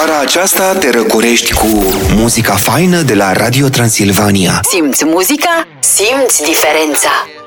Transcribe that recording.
Vara aceasta te răcorești cu muzica faină de la Radio Transilvania. Simți muzica? Simți diferența!